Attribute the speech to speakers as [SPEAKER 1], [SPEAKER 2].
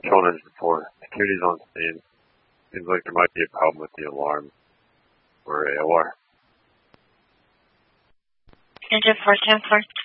[SPEAKER 1] Control engine 4. Security's on scene. Seems like there might be a problem with the alarm or AOR.
[SPEAKER 2] Engine 4, 10 4.